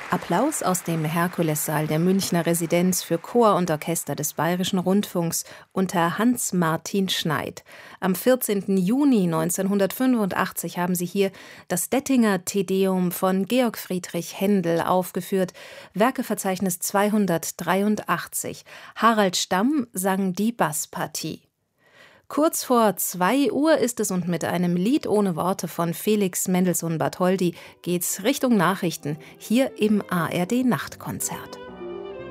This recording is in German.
Applaus aus dem Herkulessaal der Münchner Residenz für Chor und Orchester des Bayerischen Rundfunks unter Hans-Martin Schneid. Am 14. Juni 1985 haben sie hier das Dettinger Te-Deum von Georg Friedrich Händel aufgeführt, Werkeverzeichnis 283. Harald Stamm sang die Basspartie. Kurz vor 2 Uhr ist es und mit einem Lied ohne Worte von Felix Mendelssohn Bartholdy geht's Richtung Nachrichten hier im ARD Nachtkonzert.